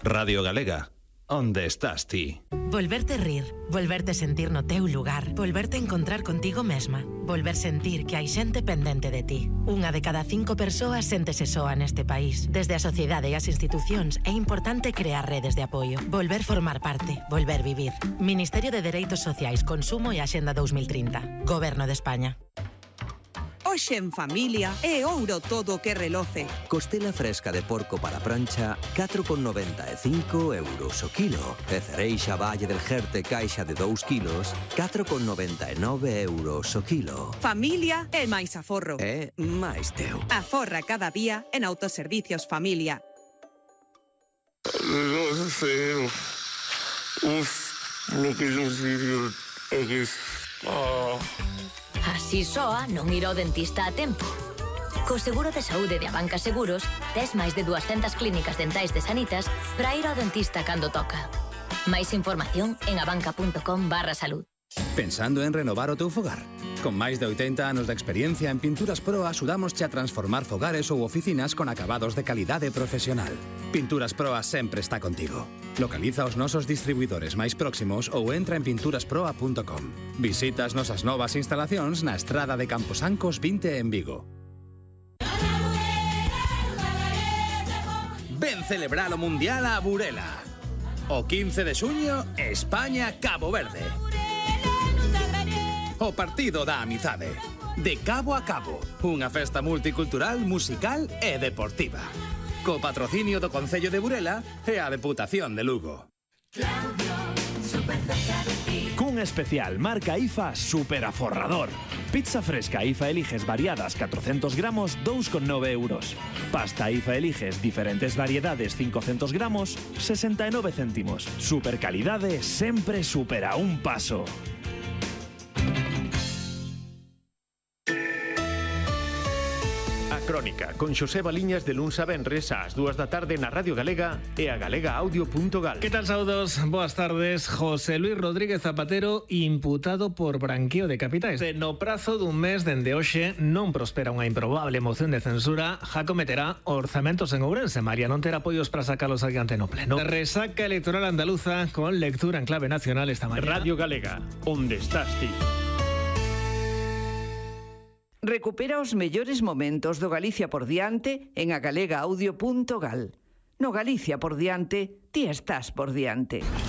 Radio Galega, onde estás ti? Volverte rir, volverte sentir no teu lugar, volverte encontrar contigo mesma, volver sentir que hai xente pendente de ti. Unha de cada 5 persoas séntese soa neste país. Desde a sociedade e as institucións é importante crear redes de apoio, volver formar parte, volver vivir. Ministerio de Dereitos Sociais, Consumo e Axenda 2030. Goberno de España. Hoxe en familia é ouro todo o que reloce. Costela fresca de porco para prancha, 4,95 euros o kilo. E cereixa Valle del Jerte caixa de 2 kilos, 4,99 euros o kilo. Familia é máis aforro. É máis teu. Aforra cada día en Autoservicios Familia. Non sei. Lo que non sei é que... Así soa non ir ao dentista a tempo. Co seguro de saúde de Abanca Seguros, tes máis de 200 clínicas dentais de Sanitas para ir ao dentista cando toca. Máis información en abanca.com/salud. Pensando en renovar o teu fogar? Con máis de 80 anos de experiencia en Pinturas Pro axudámosche a transformar fogares ou oficinas con acabados de calidade profesional. Pinturas Pro sempre está contigo. Localiza os nosos distribuidores máis próximos ou entra en pinturasproa.com. Visita as nosas novas instalacións na Estrada de Camposancos 20 en Vigo. Ven celebrar o Mundial a Burela. O 15 de xuño, España-Cabo Verde. O partido da amizade. De cabo a cabo. Unha festa multicultural, musical e deportiva. Co patrocinio do Concello de Burela e a Deputación de Lugo. Cun especial marca IFA superaforrador. Pizza fresca IFA Eliges variadas 400 gramos, 2,9 euros. Pasta IFA Eliges diferentes variedades 500 gramos, 69 céntimos. Supercalidade sempre supera un paso. Crónica, con Xosé Baliñas de luns a venres ás 2 da tarde na Radio Galega e a galegaaudio.gal. Que tal, saudos? Boas tardes. José Luis Rodríguez Zapatero imputado por branqueo de capitais. No prazo dun mes dende hoxe non prospera unha improbable moción de censura, já cometerá orzamentos en Ourense. María non terá apoios para sacalos adiante no pleno. Resaca electoral andaluza con lectura en clave nacional esta mañana. Radio Galega, onde estás ti? Recupera os mellores momentos do Galicia por diante en agalegaudio.gal. No Galicia por diante, ti estás por diante.